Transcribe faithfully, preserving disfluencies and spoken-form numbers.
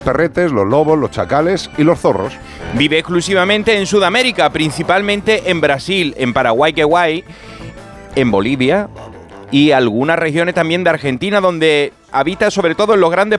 perretes, los lobos, los chacales y los zorros. Vive exclusivamente en Sudamérica, principalmente en Brasil, en Paraguay, que guay, en Bolivia y algunas regiones también de Argentina, donde habita sobre todo en los grandes